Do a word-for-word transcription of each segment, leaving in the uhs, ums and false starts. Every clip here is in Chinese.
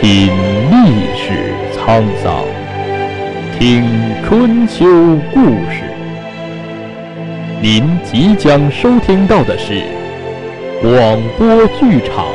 品历史沧桑，听春秋故事。您即将收听到的是广播剧场。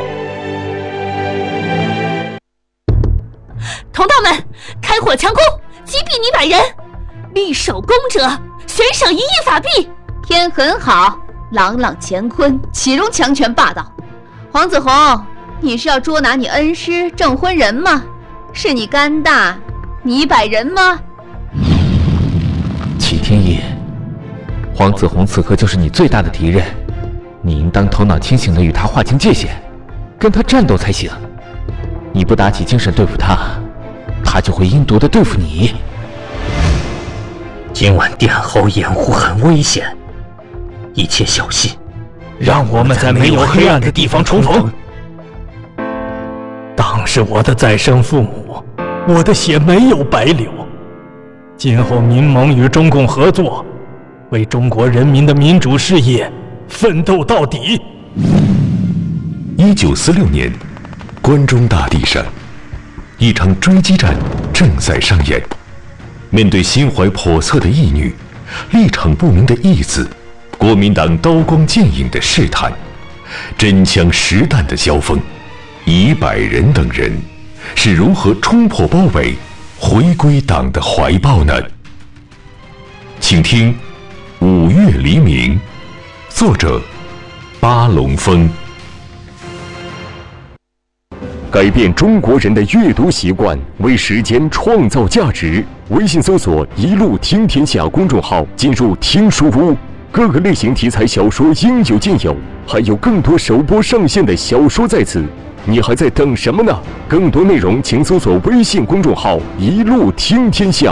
同道们，开火强攻，击毙你百人！立守攻者，悬赏一亿法币。 天很好，朗朗乾坤，岂容强权霸道？黄子弘，你是要捉拿你恩师证婚人吗？是你肝大，你百人吗？ 启天爷，黄子弘此刻就是你最大的敌人，你应当头脑清醒地与他划清界限，跟他战斗才行。你不打起精神对付他，他就会阴毒地对付你。 今晚殿后掩护很危险，一切小心，让我们在没有黑暗的地方重逢。当是我的再生父母，我的血没有白流。今后民盟与中共合作，为中国人民的民主事业奋斗到底。 一九四六年，关中大地上，一场追击战正在上演。面对心怀叵测的义女，立场不明的义子，国民党刀光剑影的试探，真枪实弹的交锋，以百人等人是如何冲破包围，回归党的怀抱呢？请听《五月黎明》，作者巴龙峰。改变中国人的阅读习惯，为时间创造价值。微信搜索“一路听天下”公众号，进入听书屋，各个类型题材小说应有尽有，还有更多首播上线的小说在此。你还在等什么呢？更多内容请搜索微信公众号“一路听天下”。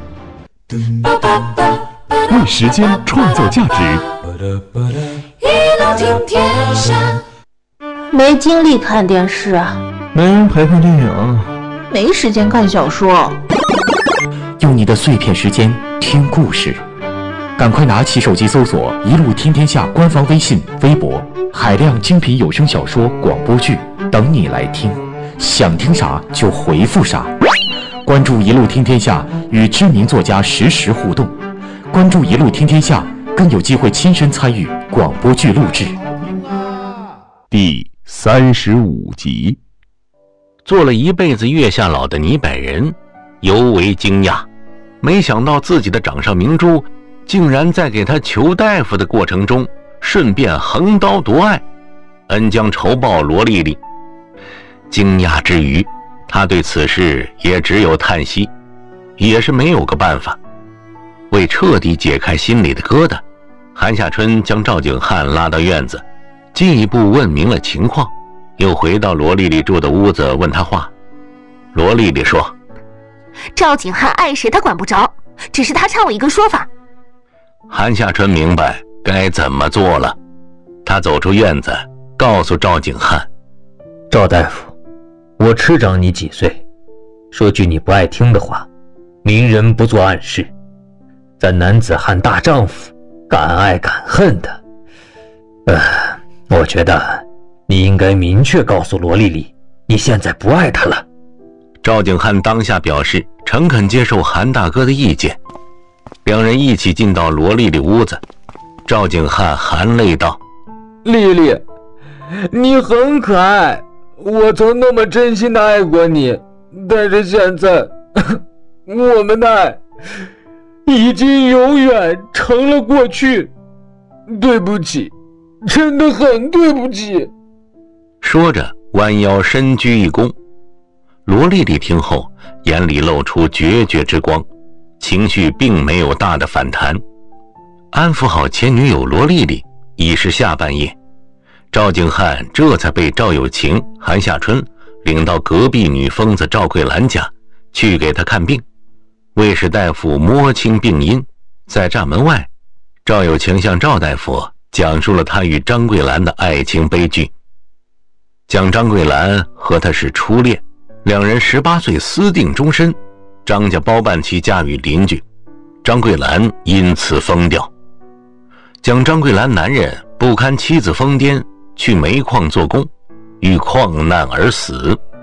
为时间创造价值。 一路听天下。 没精力看电视啊， 没人陪看电影， 没时间看小说。 用你的碎片时间听故事，赶快拿起手机搜索“一路听天下”官方微信、微博，海量精品有声小说、广播剧等你来听。想听啥就回复啥。关注“一路听天下”，与知名作家实时互动。关注“一路听天下”，更有机会亲身参与广播剧录制。 第三十五集。 做了一辈子月下老的倪百人尤为惊讶，没想到自己的掌上明珠竟然在给他求大夫的过程中顺便横刀夺爱，恩将仇报罗丽丽。惊讶之余，他对此事也只有叹息，也是没有个办法。为彻底解开心里的疙瘩，韩夏春将赵景汉拉到院子，进一步问明了情况，又回到罗丽丽住的屋子问她话。罗丽丽说， 赵景汉爱谁他管不着，只是他差我一个说法。 韩夏春明白该怎么做了，他走出院子，告诉赵景汉， 赵大夫，我吃长你几岁，说句你不爱听的话，明人不做暗事，咱男子汉大丈夫，敢爱敢恨的。呃，我觉得你应该明确告诉罗丽丽，你现在不爱她了。 赵景汉当下表示诚恳接受韩大哥的意见，两人一起进到罗丽丽屋子。赵景汉含泪道， 丽丽，你很可爱，我曾那么真心的爱过你，但是现在我们的爱已经永远成了过去，对不起，真的很对不起。 说着弯腰深鞠一躬。罗丽丽听后眼里露出决绝之光，情绪并没有大的反弹。安抚好前女友罗丽丽，已是下半夜，赵景汉这才被赵有情、韩夏春领到隔壁女疯子赵桂兰家去给她看病。卫士大夫摸清病因，在栅门外，赵有情向赵大夫讲述了他与张桂兰的爱情悲剧。讲张桂兰和他是初恋，两人十八岁私定终身，张家包办其嫁与邻居，张桂兰因此疯掉。讲张桂兰男人不堪妻子疯癫，去煤矿做工，遇矿难而死，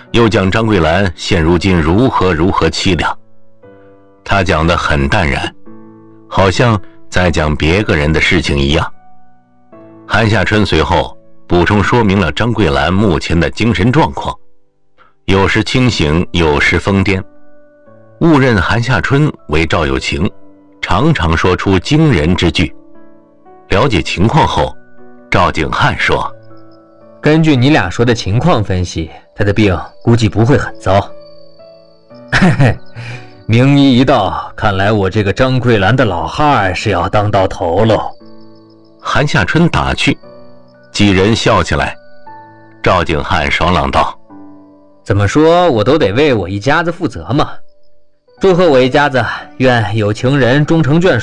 又讲张桂兰现如今如何如何凄凉。他讲得很淡然，好像在讲别个人的事情一样。韩夏春随后补充说明了张桂兰目前的精神状况，有时清醒，有时疯癫，误认韩夏春为赵有情，常常说出惊人之句。了解情况后，赵景汉说： 根据你俩说的情况分析，他的病估计不会很糟。嘿嘿，名医一到，看来我这个张桂兰的老汉是要当到头喽。 韩夏春打趣，几人笑起来。赵景汉爽朗道： 怎么说我都得为我一家子负责嘛。祝贺我一家子，愿有情人终成眷属。